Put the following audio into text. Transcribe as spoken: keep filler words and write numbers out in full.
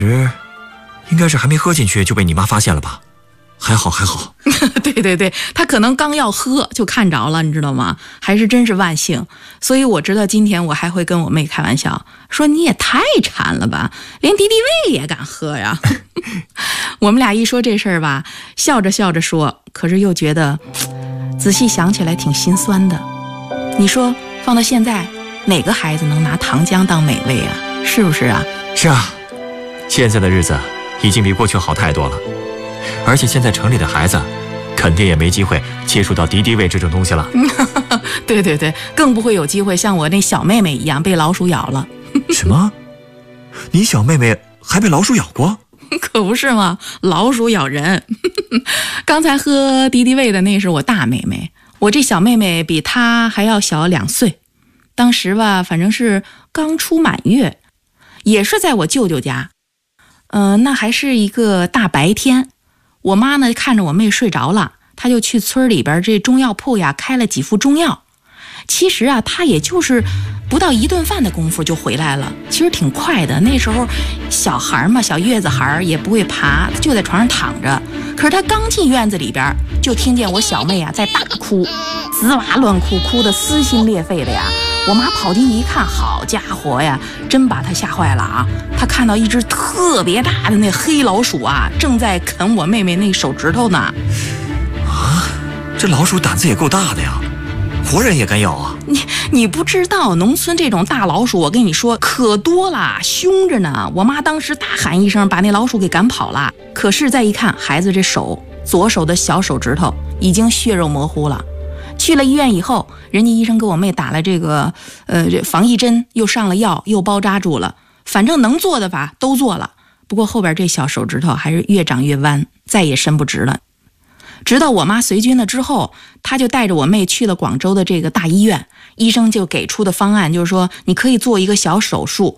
时应该是还没喝进去就被你妈发现了吧？还好还好。 对对对，他可能刚要喝就看着了，你知道吗？还是真是万幸。所以我知道今天我还会跟我妹开玩笑说，你也太馋了吧，连敌敌畏也敢喝呀。我们俩一说这事儿吧，笑着笑着说，可是又觉得仔细想起来挺心酸的。你说放到现在，哪个孩子能拿糖浆当美味啊？是不是啊？ 是啊，现在的日子已经比过去好太多了，而且现在城里的孩子肯定也没机会接触到敌敌畏这种东西了。 对对对，更不会有机会像我那小妹妹一样被老鼠咬了。 什么？你小妹妹还被老鼠咬过？ 可不是吗？老鼠咬人。刚才喝敌敌畏的那是我大妹妹，我这小妹妹比她还要小两岁。当时吧，反正是刚出满月，也是在我舅舅家。嗯、呃，那还是一个大白天。我妈呢看着我妹睡着了，她就去村里边这中药铺呀开了几副中药。其实啊，她也就是不到一顿饭的功夫就回来了，其实挺快的。那时候小孩嘛，小月子孩也不会爬，就在床上躺着。可是她刚进院子里边，就听见我小妹啊在大哭，滋哇乱哭，哭得撕心裂肺的呀。我妈跑进去一看，好家伙呀，真把她吓坏了啊！她看到一只特别大的那黑老鼠啊，正在啃我妹妹那手指头呢。 啊，这老鼠胆子也够大的呀，活人也敢咬啊！ 你你不知道，农村这种大老鼠，我跟你说可多了，凶着呢。我妈当时大喊一声，把那老鼠给赶跑了。可是再一看，孩子这手，左手的小手指头已经血肉模糊了。去了医院以后，人家医生给我妹打了这个呃这防疫针，又上了药，又包扎住了，反正能做的吧都做了。不过后边这小手指头还是越长越弯，再也伸不直了。直到我妈随军了之后，她就带着我妹去了广州的这个大医院，医生就给出的方案就是说，你可以做一个小手术，